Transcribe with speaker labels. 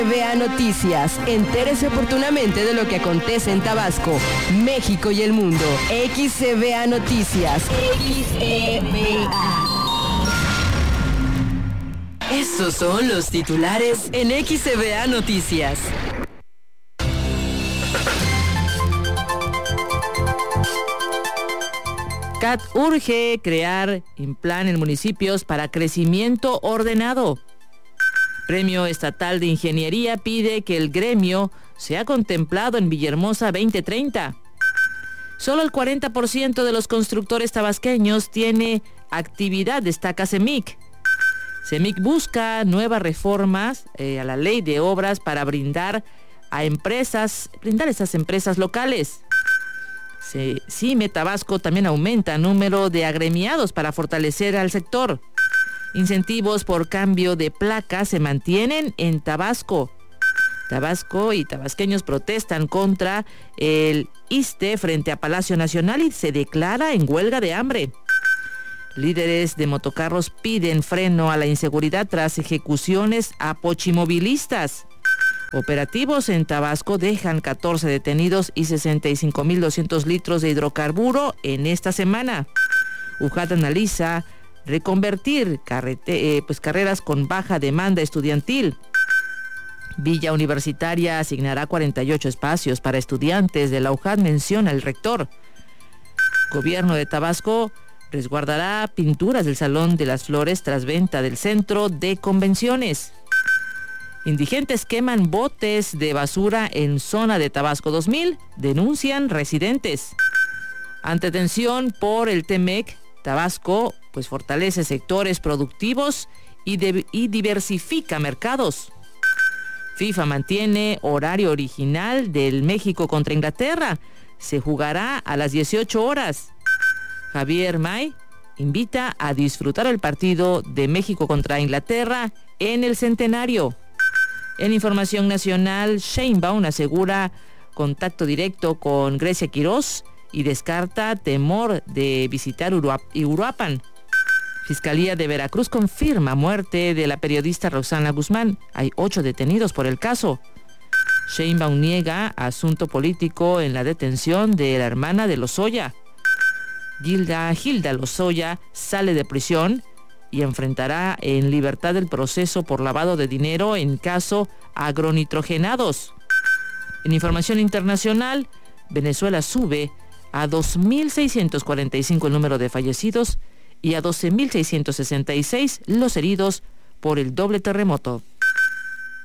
Speaker 1: XCBA Noticias. Entérese oportunamente de lo que acontece en Tabasco, México y el mundo. XCBA Noticias. XCBA. Estos son los titulares en XCBA Noticias.
Speaker 2: CAT urge crear un plan en municipios para crecimiento ordenado. Premio Estatal de Ingeniería pide que el gremio sea contemplado en Villahermosa 2030. Solo el 40% de los constructores tabasqueños tiene actividad, destaca CEMIC. CEMIC busca nuevas reformas a la ley de obras para brindar a esas empresas locales. CIME Tabasco también aumenta el número de agremiados para fortalecer al sector. Incentivos por cambio de placa se mantienen en Tabasco. Tabasco y tabasqueños protestan contra el ISSSTE frente a Palacio Nacional y se declara en huelga de hambre. Líderes de motocarros piden freno a la inseguridad tras ejecuciones a pochimovilistas. Operativos en Tabasco dejan 14 detenidos y 65.200 litros de hidrocarburo en esta semana. UJAT analiza reconvertir carreras con baja demanda estudiantil. Villa Universitaria asignará 48 espacios para estudiantes de la UJAT, menciona el rector. Gobierno de Tabasco resguardará pinturas del Salón de las Flores tras venta del centro de convenciones. Indigentes queman botes de basura en zona de Tabasco 2000, denuncian residentes. Ante tensión por el TEMEC, Tabasco fortalece sectores productivos y diversifica mercados. FIFA mantiene horario original del México contra Inglaterra. Se jugará a las 18 horas. Javier May invita a disfrutar el partido de México contra Inglaterra en el centenario. En información nacional, Sheinbaum asegura contacto directo con Grecia Quirós y descarta temor de visitar Uruapan. Fiscalía de Veracruz confirma muerte de la periodista Roxana Guzmán. Hay 8 detenidos por el caso. Sheinbaum niega asunto político en la detención de la hermana de Lozoya. Gilda Lozoya sale de prisión y enfrentará en libertad el proceso por lavado de dinero en caso agronitrogenados. En información internacional, Venezuela sube a 2.645 el número de fallecidos y a 12.666 los heridos por el doble terremoto.